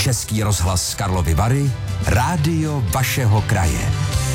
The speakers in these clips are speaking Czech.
Český rozhlas Karlovy Vary, rádio vašeho kraje.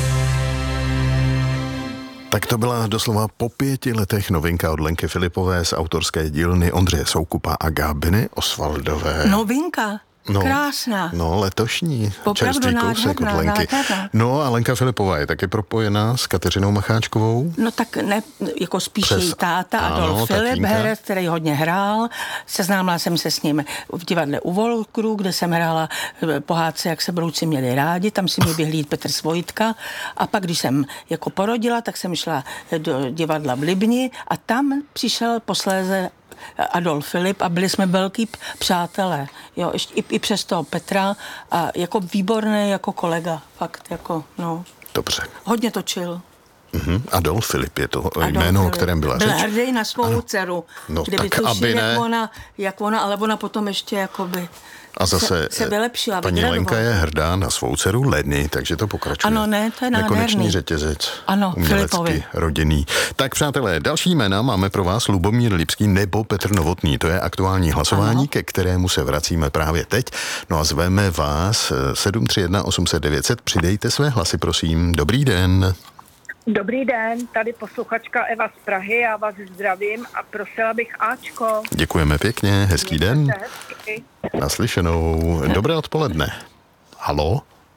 Tak to byla doslova po 5 letech novinka od Lenky Filipové z autorské dílny Ondřeje Soukupa a Gábiny Osvaldové. Novinka? Krásná. No, letošní. Opravdu čerstvý kousek od Lenky. No a Lenka Filipová je taky propojená s Kateřinou Macháčkovou? No tak ne, jako spíš její táta Adolf Filip, herec, který hodně hrál. Seznámila jsem se s ním v divadle u Volkru, kde jsem hrála pohádce Jak se brouci měli rádi, tam si mě vyhlídl Petr Svojitka. A pak, když jsem jako porodila, tak jsem šla do divadla v Libni a tam přišel posléze Adolf Filip a byli jsme velký přátelé. Jo, ještě i přes toho Petra a jako výborný jako kolega. Fakt jako, no. Dobře. Hodně točil. Adolf Filip je to jméno, o kterém byla řeč. Byl hrdý na svou dceru. No, kdyby tak tušil, aby ne. jak ona, ale ona potom ještě jakoby a zase se vylepšila. Paní Lenka je hrdá na svou dceru Leny, takže to pokračuje. Ano, ne, to je nádherný. Nekonečný řetězec. Ano, umělecky Filipovi. Rodinný. Tak přátelé, další jména máme pro vás Lubomír Lipský nebo Petr Novotný. To je aktuální hlasování, ke kterému se vracíme právě teď. No a zveme vás 731 800 900. Přidejte své hlasy, prosím. Dobrý den. Dobrý den, tady posluchačka Eva z Prahy, já vás zdravím a prosila bych Ačko. Děkujeme pěkně, hezký den. Hezky. Naslyšenou. Dobré odpoledne. Haló?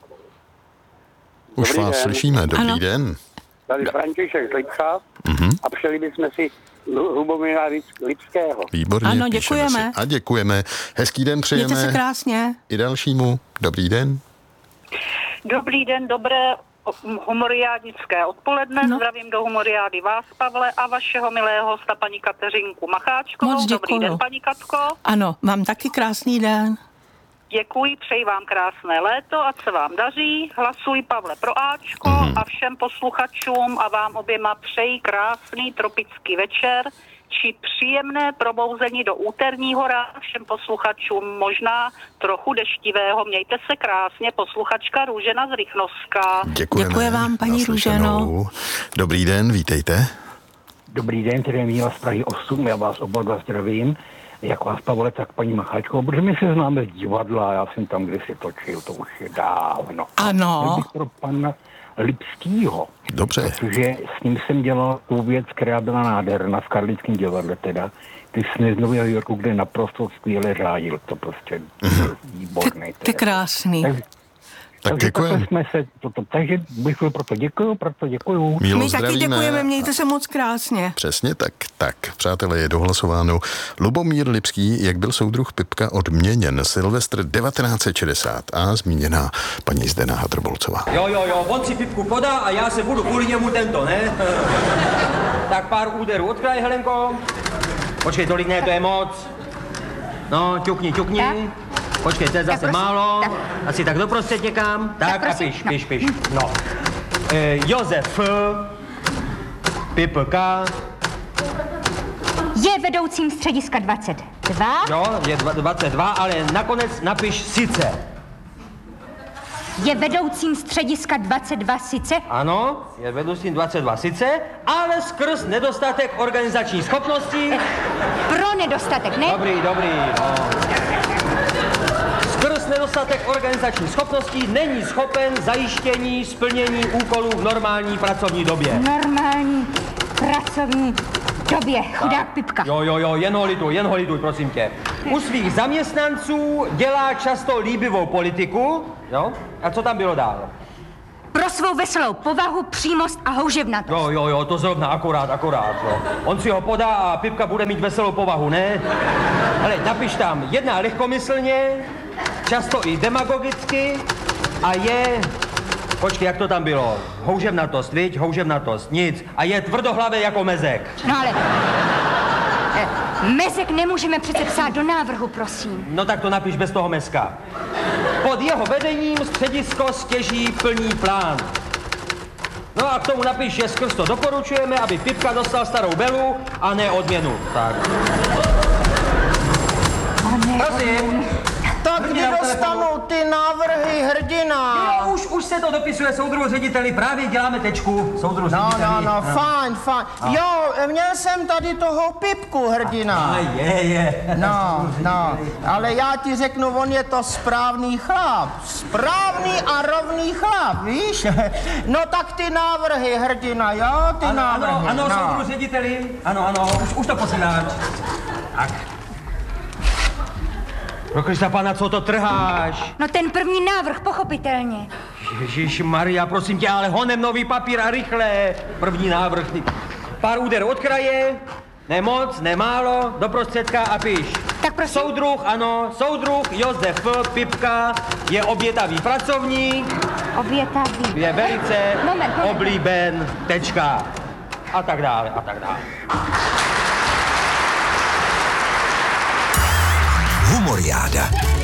Už vás slyšíme, dobrý den. Tady František z Lipka a přeli bychom si Lubomíra Lipského. Výborně, ano, děkujeme. A děkujeme. Hezký den přejeme. Mějte se krásně. I dalšímu. Dobrý den. Dobrý den, dobré humoriádické odpoledne. No. Zdravím do humoriády vás, Pavle, a vašeho milého hosta, paní Kateřinku Macháčkovou. Moc děkuju. Dobrý den, paní Katko. Ano, mám taky krásný den. Děkuji, přeji vám krásné léto, ať se vám daří. Hlasuj, Pavle, pro Ačko a všem posluchačům a vám oběma přeji krásný tropický večer či příjemné probouzení do úterního rána všem posluchačům, možná trochu deštivého. Mějte se krásně, posluchačka Růžena z Rychnovska. Děkuji vám, paní Růženo. Dobrý den, vítejte. Dobrý den, tady je Míla z Prahy 8, já vás oba dva zdravím. Jak vás, Pavle, tak paní Macháčkovou, protože my se známe z divadla, já jsem tam kdysi točil, to už je dávno. Ano. Byl bych pro pana Lipskýho. Dobře. Protože s ním jsem dělal tu věc, která byla nádherná v Karlickém divadle teda. Ty sny z Nového Yorku, kde naprosto skvěle řádil, to prostě výborný. To je krásný. Tak děkujeme. Takže bych byl proto děkuju. Mílo, My taky zdravíme. děkujeme, mějte se moc krásně. Přesně tak. Tak, přátelé, je dohlasováno. Lubomír Lipský, jak byl soudruh Pipka odměněn. Silvestr 1960 a zmíněná paní Zdena Hadrbolcová. Jo, on si Pipku podá a já se budu kvůli němu tento, ne? Tak pár úderů od kraje, Helenko. Počkej, tolik ne, to je moc. No, ťukni. Počkej, to je zase málo. Asi tak doprostřed někam. Tak a piš. No. Josef Pipka je vedoucím střediska 22. Jo, je 22, ale nakonec napiš sice. Je vedoucím střediska 22 sice. Ano, je vedoucím 22 sice, ale skrz nedostatek organizační schopnosti. Pro nedostatek, ne? Dobrý, no. Skrz nedostatek organizační schopností není schopen zajištění splnění úkolů v normální pracovní době. Normální pracovní době, chudák Pipka. Jo, jen ho lituj, prosím tě. U svých zaměstnanců dělá často líbivou politiku, jo? A co tam bylo dál? Pro svou veselou povahu, přímost a houževnatost. Jo, to zrovna akorát, jo. On si ho podá a Pipka bude mít veselou povahu, ne? Hele, napiš tam, jedná lehkomyslně, často i demagogicky a je... Počkej, jak to tam bylo? Houževnatost, viď? Houževnatost, nic. A je tvrdohlavé jako mezek. No ale... Mezek nemůžeme přece psát do návrhu, prosím. No tak to napiš bez toho mezka. Pod jeho vedením středisko stěží plní plán. No a k tomu napiš, že skrz to doporučujeme, aby Pipka dostal starou belu a ne odměnu. Tak. Prosím. Tak mi dal dostanu telefonu. ty návrhy, hrdina? Jo, už se to dopisuje soudruhu řediteli, právě děláme tečku, soudruhu řediteli. No, fajn. Jo, měl jsem tady toho Pipku, hrdina. Je. No, ale já ti řeknu, on je to správný chlap. Správný a rovný chlap, víš? No tak ty návrhy, hrdina, jo, ty návrhy. Ano, soudruhu řediteli, ano, už to posíláš. Tak. Pro Krista Pána, co to trháš? No ten první návrh, pochopitelně. Ježišmarja, prosím tě, ale honem nový papír a rychle. První návrh. Pár úderů od kraje, ne moc, ne málo, do prostředka a píš. Tak prosím. Soudruh Josef Pipka je obětavý pracovník. Obětavý. Je velice Moment. oblíben, tečka. A tak dále. Humoriáda.